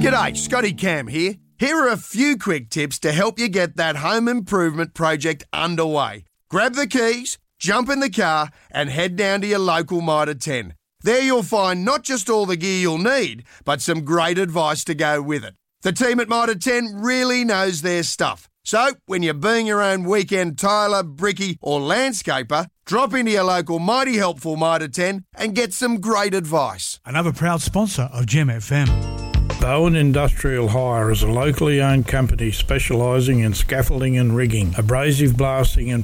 G'day, Scotty Cam here. Here are a few quick tips to help you get that home improvement project underway. Grab the keys, jump in the car and head down to your local Mitre 10. There you'll find not just all the gear you'll need, but some great advice to go with it. The team at Mitre 10 really knows their stuff. So, when you're being your own weekend tiler, brickie or landscaper, drop into your local Mighty Helpful Mitre 10 and get some great advice. Another proud sponsor of Gem FM. Bowen Industrial Hire is a locally owned company specialising in scaffolding and rigging, abrasive blasting and